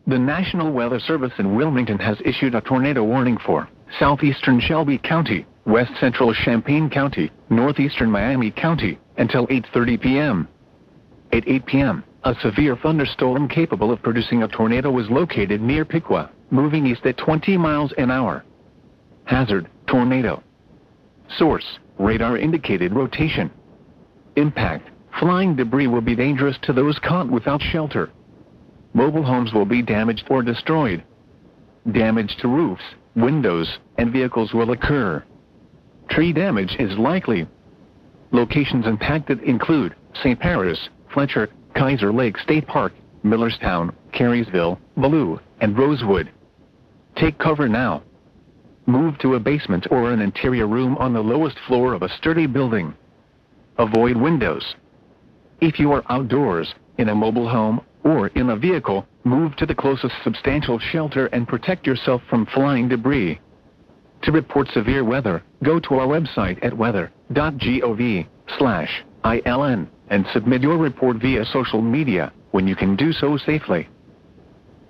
The National Weather Service in Wilmington has issued a tornado warning for southeastern Shelby County, west central Champaign County, northeastern Miami County, until 8:30 p.m. At 8 p.m., a severe thunderstorm capable of producing a tornado was located near Piqua, moving east at 20 miles an hour. Hazard, tornado. Source, radar indicated rotation. Impact, flying debris will be dangerous to those caught without shelter. Mobile homes will be damaged or destroyed. Damage to roofs, windows, and vehicles will occur. Tree damage is likely. Locations impacted include St. Paris, Fletcher, Kaiser Lake State Park, Millerstown, Carysville, Ballou, and Rosewood. Take cover now. Move to a basement or an interior room on the lowest floor of a sturdy building. Avoid windows. If you are outdoors, in a mobile home, or in a vehicle, move to the closest substantial shelter and protect yourself from flying debris. To report severe weather, go to our website at weather.gov/ILN and submit your report via social media when you can do so safely.